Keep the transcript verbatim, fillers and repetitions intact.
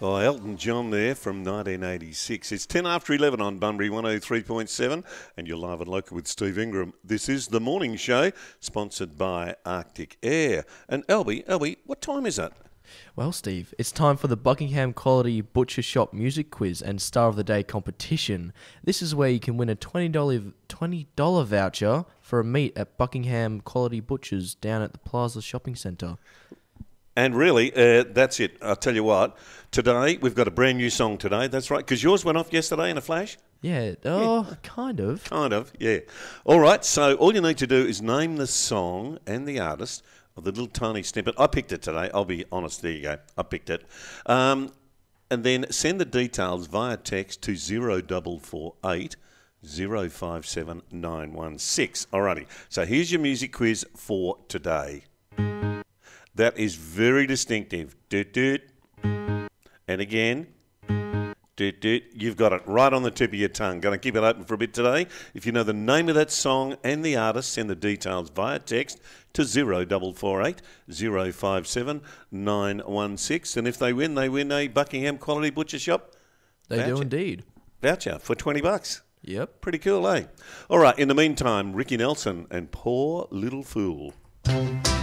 Oh, Elton John there from nineteen eighty-six. It's ten after eleven on Bunbury one oh three point seven, and you're live and local with Steve Ingram. This is The Morning Show, sponsored by Arctic Air. And Albie, Albie, what time is it? Well, Steve, it's time for the Buckingham Quality Butcher Shop Music Quiz and Star of the Day competition. This is where you can win a twenty dollars twenty dollars voucher for a meet at Buckingham Quality Butchers down at the Plaza Shopping Centre. And really, uh, that's it. I'll tell you what, today we've got a brand new song today. That's right, because yours went off yesterday in a flash. Yeah, oh, yeah. kind of. Kind of, yeah. All right, so all you need to do is name the song and the artist of the little tiny snippet. I picked it today, I'll be honest. There you go, I picked it. Um, and then send the details via text to zero four four eight zero five seven nine one six. Alrighty, so here's your music quiz for today. That is very distinctive. Doot, doot. And again, doot, doot. You've got it right on the tip of your tongue. Going to keep it open for a bit today. If you know the name of that song and the artist, send the details via text to zero four four eight zero five seven nine one six. And if they win, they win a Buckingham Quality Butcher Shop They voucher. do indeed. Voucher for twenty bucks. Yep. Pretty cool, eh? All right, in the meantime, Ricky Nelson and Poor Little Fool.